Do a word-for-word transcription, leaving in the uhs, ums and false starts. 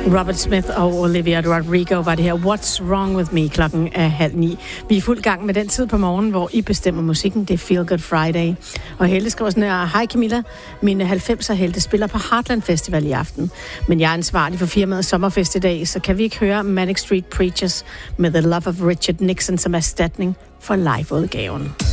Robert Smith og Olivia Rodrigo var det her What's Wrong With Me. Klokken er halv ni. Vi er i fuld gang med den tid på morgen, hvor I bestemmer musikken. Det er Feel Good Friday. Og Helde skriver sådan her: hej Camilla, mine halvfemser helte spiller på Heartland Festival i aften. Men jeg er ansvarlig for firmaets sommerfest i dag, så kan vi ikke høre Manic Street Preachers med The Love of Richard Nixon som erstatning for liveudgaven.